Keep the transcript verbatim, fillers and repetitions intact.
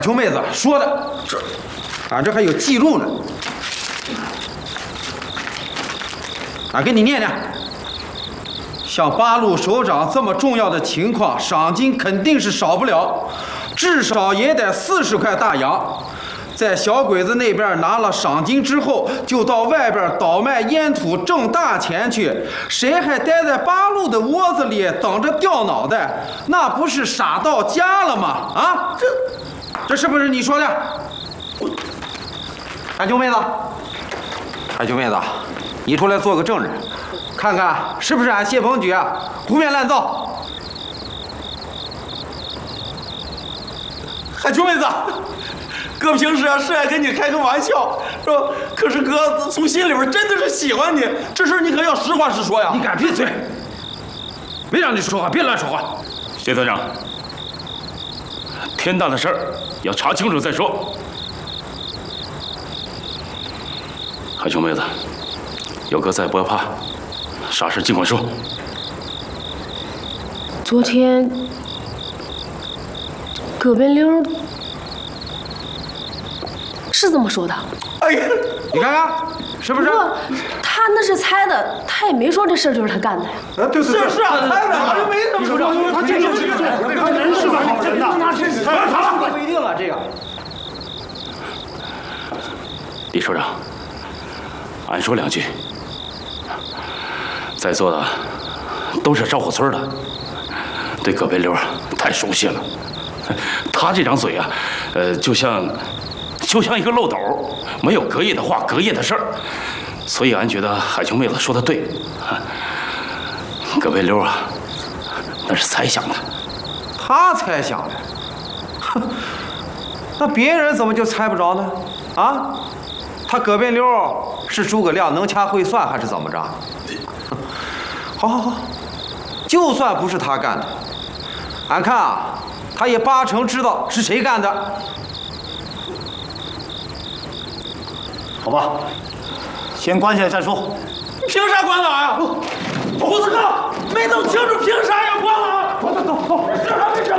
穷妹子说的，这俺这还有记录呢。俺给你念念。像八路首长这么重要的情况，赏金肯定是少不了，至少也得四十块大洋。在小鬼子那边拿了赏金之后，就到外边倒卖烟土挣大钱去。谁还待在八路的窝子里等着掉脑袋？那不是傻到家了吗？啊，这这是不是你说的？海秋妹子，海秋妹子，你出来做个证人，看看是不是俺谢鹏举啊胡编乱造？ 海秋妹子。哥平时啊是爱跟你开个玩笑，是吧？可是哥从心里边真的是喜欢你，这事你可要实话实说呀！ 你敢闭嘴！没让你说话，别乱说话。 谢团长，天大的事儿要查清楚再说。海琼妹子，有哥在，不要怕，啥事尽管说。 昨天葛变溜是这么说的。 哎呀， 你看看，是不是？ 不过他那是猜的，他也没说这事儿就是他干的呀。 啊，对对对， 是是啊，猜的，他没怎么说。 他这个是他人是个好人呐，他真是他不一定了，这个。 李首长，俺说两句。在座的都是赵虎村的，对葛变溜太熟悉了。他这张嘴啊，呃，就像。就像一个漏斗，没有隔夜的话，隔夜的事儿，所以俺觉得海琼妹子说的对，葛变溜啊，那是猜想的。 他猜想的，哼，那别人怎么就猜不着呢？啊，他葛变溜是诸葛亮能掐会算还是怎么着？好好好，就算不是他干的，俺看啊，他也八成知道是谁干的。 好吧，先关起来再说。 凭啥关了啊？胡子哥，没弄清楚凭啥要关了啊？ 走走走走， 这还没